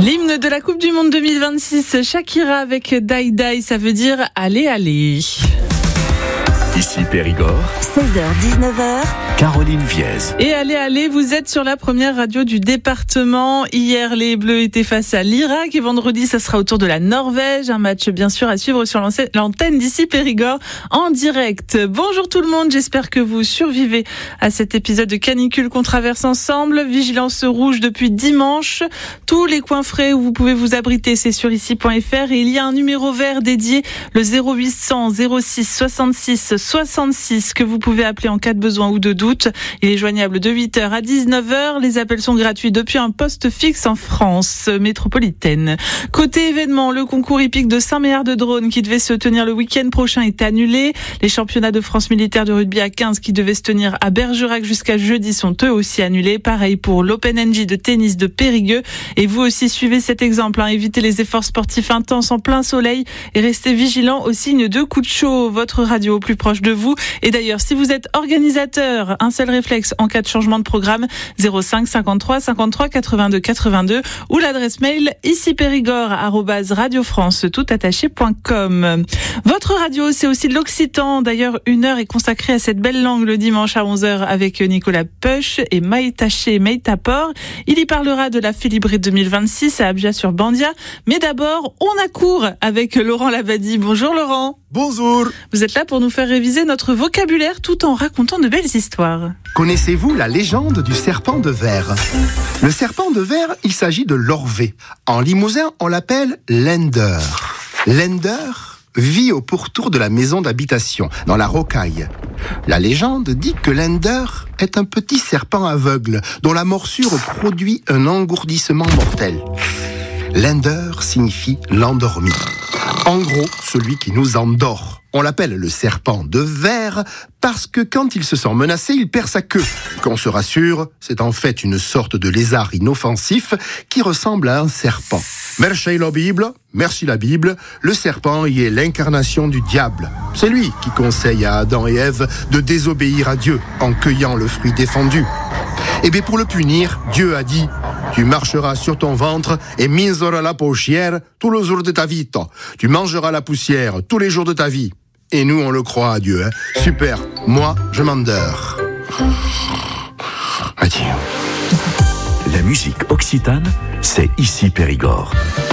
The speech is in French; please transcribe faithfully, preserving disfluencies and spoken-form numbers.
L'hymne de la Coupe du Monde deux mille vingt-six, Shakira avec Dai Dai, ça veut dire allez, allez. Ici Périgord, seize heures dix-neuf heures, Caroline Viez. Et allez, allez, vous êtes sur la première radio du département. Hier, les Bleus étaient face à l'Irak et vendredi, ça sera au tour de la Norvège. Un match bien sûr à suivre sur l'antenne d'ici Périgord en direct. Bonjour tout le monde, j'espère que vous survivez à cet épisode de canicule qu'on traverse ensemble. Vigilance rouge depuis dimanche. Tous les coins frais où vous pouvez vous abriter, c'est sur ici point f r. Et il y a un numéro vert dédié, le zéro huit cents zéro six soixante-six soixante-six, que vous pouvez appeler en cas de besoin ou de doute. Il est joignable de huit heures à dix-neuf heures. Les appels sont gratuits depuis un poste fixe en France métropolitaine. Côté événement, le concours hippique de Saint-Méard de Drône qui devait se tenir le week-end prochain est annulé. Les championnats de France militaire de rugby à quinze qui devaient se tenir à Bergerac jusqu'à jeudi sont eux aussi annulés. Pareil pour l'Open N J de tennis de Périgueux. Et vous aussi suivez cet exemple, hein. Évitez les efforts sportifs intenses en plein soleil et restez vigilants au signe de coup de chaud. Votre radio au plus proche de vous. Et d'ailleurs, si vous êtes organisateur, un seul réflexe en cas de changement de programme, zéro cinq cinquante-trois cinquante-trois quatre-vingt-deux quatre-vingt-deux ou l'adresse mail ici périgord arobase radio france tout attaché point com. Votre radio, c'est aussi de l'occitan. D'ailleurs, une heure est consacrée à cette belle langue le dimanche à onze heures avec Nicolas Peuch et Maïtaché Meitapor. Il y parlera de la Félibrée deux mille vingt-six à Abja sur Bandia. Mais d'abord, on accourt avec Laurent Labadie. Bonjour Laurent. Bonjour. Vous êtes là pour nous faire réviser notre vocabulaire tout en racontant de belles histoires. Connaissez-vous la légende du serpent de verre ? Le serpent de verre, il s'agit de l'Orvé. En Limousin, on l'appelle l'Ender. L'Ender vit au pourtour de la maison d'habitation, dans la rocaille. La légende dit que l'Ender est un petit serpent aveugle dont la morsure produit un engourdissement mortel. L'Ender signifie l'endormi. En gros, celui qui nous endort. On l'appelle le serpent de verre parce que quand il se sent menacé, il perd sa queue. Qu'on se rassure, c'est en fait une sorte de lézard inoffensif qui ressemble à un serpent. Merci la Bible, merci la Bible, le serpent y est l'incarnation du diable. C'est lui qui conseille à Adam et Ève de désobéir à Dieu en cueillant le fruit défendu. Et bien pour le punir, Dieu a dit: tu marcheras sur ton ventre et mangeras la poussière tous les jours de ta vie. Tu mangeras la poussière tous les jours de ta vie. Et nous, on le croit à Dieu. Hein. Super. Moi, je m'endors. Adieu. La musique occitane, c'est ici Périgord.